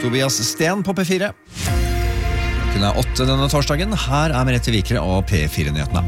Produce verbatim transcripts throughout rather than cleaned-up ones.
Tobias Sten på P fire. Klokken er åtte denne torsdagen. Her er Merete Vikre og P fire-nyhetene.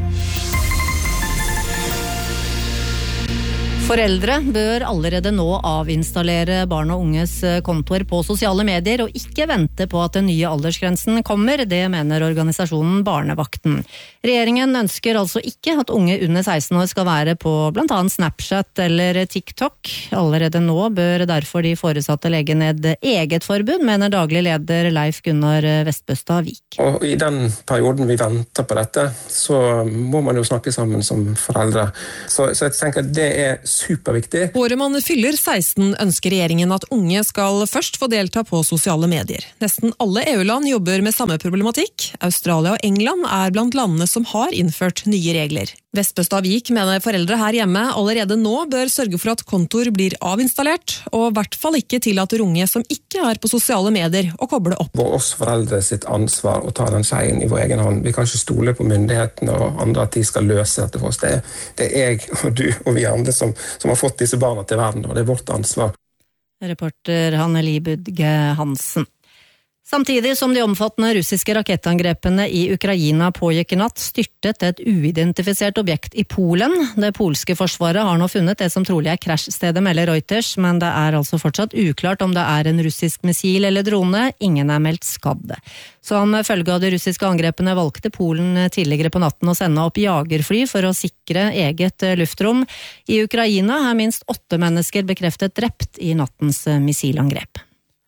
Foreldre bør allerede nå avinstallere barn og unges kontoer på sosiale medier og ikke vente på at den nye aldersgrensen kommer, det mener organisasjonen Barnevakten. Regjeringen ønsker altså ikke at unge under seksten år skal være på blant annet Snapchat eller TikTok. Allerede nå bør derfor de foresatte legge ned eget forbud, mener daglig leder Leif Gunnar Vestbøstad Vik. Og i den perioden vi venter på dette, så må man jo snakke sammen som foreldre. Så, så jeg tenker at det er superviktig. Året man fyller seksten ønsker regjeringen at unge skal først få delta på sosiale medier. Nesten alle E U-land jobber med samme problematikk. Australia og England er blant landene som har innført nye regler. Vestbøstad Vik mener foreldre her hjemme allerede nå bør sørge for at kontoer blir avinstallert, og i hvert fall ikke tillater unge som ikke er på sosiale medier å koble opp. Det er oss foreldre sitt ansvar å ta den skeien i vår egen hånd. Vi kan ikke stole på myndighetene og andre at de skal løse dette for oss. Det er, det er jeg og du og vi andre som som har fått disse barna til verden, og det er vårt ansvar. Reporter Hanneli Budge Hansen. Samtidig som de omfattende russiske rakettangrepene i Ukraina pågikk i natt, styrtet et uidentifisert objekt i Polen. Det polske forsvaret har nå funnet det som trolig er krasjstedet, melder Reuters, men det er altså fortsatt uklart om det er en russisk missil eller drone. Ingen er meldt skadde. Som følge av de russiske angrepene valgte Polen tidligere på natten å sende opp jagerfly for å sikre eget luftrom. I Ukraina er minst åtte mennesker bekreftet drept i nattens missilangrep.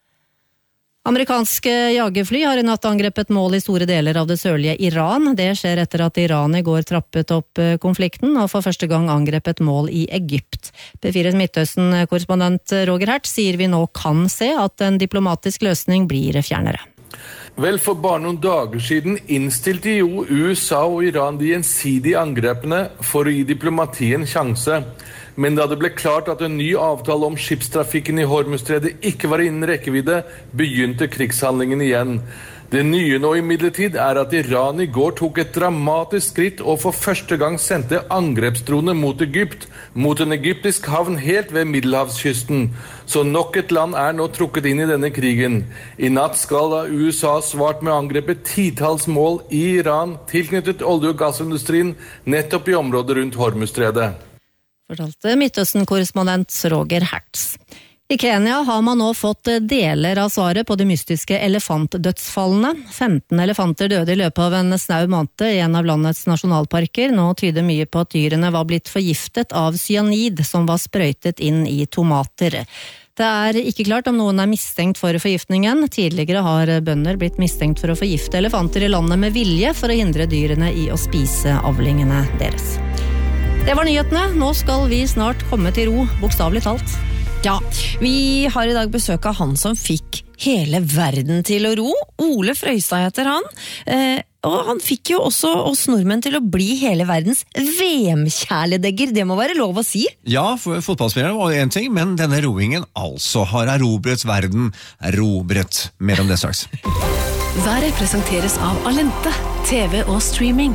Amerikanske jagerfly har i natt angrepet mål i store deler av det sørlige Iran. Det skjer etter at Iran i går trappet opp konflikten og for første gang angrepet mål i Egypt. P fire Midtøsten-korrespondent Roger Hertz sier vi nå kan se at en diplomatisk løsning blir fjernere. Vel, for bare noen dager siden innstilte jo U S A og Iran de gjensidige angrepene for å gi diplomatien sjanse. Men da det ble klart at en ny avtale om skipstrafikken i Hormuzstredet ikke var innen rekkevidde, begynte krigshandlingen igjen. Det nye nå imidlertid er at Iran i går tok et dramatisk skritt og for første gang sendte angrepsdroner mot Egypt, mot en egyptisk havn helt ved Middelhavskysten. Så nok et land er nå trukket inn i denne krigen. I natt skal da U S A svart med å angrepe titalls mål i Iran, tilknyttet olje- og gassindustrien, nettopp i området rundt Hormuzstredet. Fortalte Midtøsten-korrespondent Roger Hertz. I Kenya har man nå fått deler av svaret på de mystiske elefantdødsfallene. femten elefanter døde i løpet av en snau måned i en av landets nasjonalparker. Nå tyder mye på at dyrene var blitt forgiftet av cyanid som var sprøytet inn i tomater. Det er ikke klart om noen er mistenkt for forgiftningen. Tidligere har bønder blitt mistenkt for å forgifte elefanter i landet med vilje for å hindre dyrene i å spise avlingene deres. Det var nyhetene. Nå skal vi snart komme til ro, bokstavelig talt. Ja, vi har i dag besøk av han som fikk hele verden til å ro. Ole Frøystad heter han. Eh, og han fikk jo også oss nordmenn til å bli hele verdens V M-kjæledegger. Det må være lov å si. Ja, for fotballspillere var det en ting, men denne roingen altså har erobret verden. Erobret. Mer om det straks. Været presenteres av Alente, T V og streaming.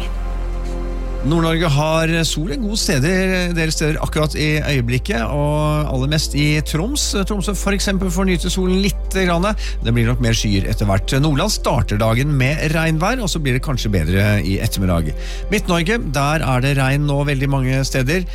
Nord-Norge har sol en god steder, deres steder akkurat i øyeblikket, og aller mest i Troms. Tromsø for eksempel får nyte solen litt grann. Det blir nok mer skyer etter hvert. Nordland starter dagen med regnvær, og så blir det kanskje bedre i ettermiddag. Midt-Norge, der er det regn nå veldig mange steder,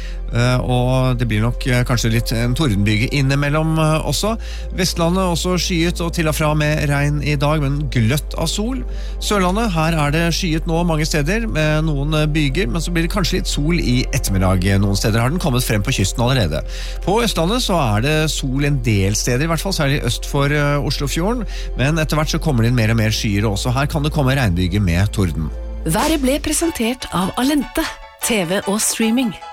og det blir nok kanskje litt en tordenbyge innimellom også. Vestlandet også skyet og til og fra med regn i dag, men gløtt av sol. Sørlandet, her er det skyet nå mange steder, med noen byger, men så blir det kanskje litt sol i ettermiddag. Noen steder har den kommet frem på kysten allerede. På Østlandet så er det sol en del steder, i hvert fall særlig øst for Oslofjorden, men etter hvert så kommer det inn mer og mer skyer, og også her kan det komme regnbyger med torden. Været ble presentert av Alente, T V og streaming.